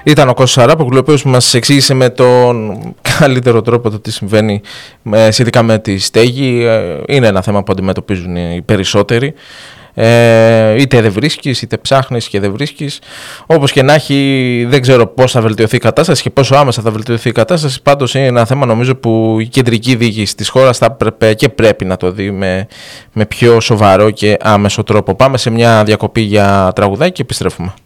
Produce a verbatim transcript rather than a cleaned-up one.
Ήταν ο Κώστας Αράπογλου, ο οποίος μας εξήγησε με τον καλύτερο τρόπο το τι συμβαίνει σχετικά με τη στέγη. Είναι ένα θέμα που αντιμετωπίζουν οι περισσότεροι. Ε, είτε δεν βρίσκεις, είτε ψάχνεις και δεν βρίσκεις. Όπως και να έχει, δεν ξέρω πώς θα βελτιωθεί η κατάσταση και πόσο άμεσα θα βελτιωθεί η κατάσταση. Πάντως είναι ένα θέμα, νομίζω, που η κεντρική διοίκηση της χώρας θα πρέπει και πρέπει να το δει με, με πιο σοβαρό και άμεσο τρόπο. Πάμε σε μια διακοπή για τραγουδάκι και επιστρέφουμε.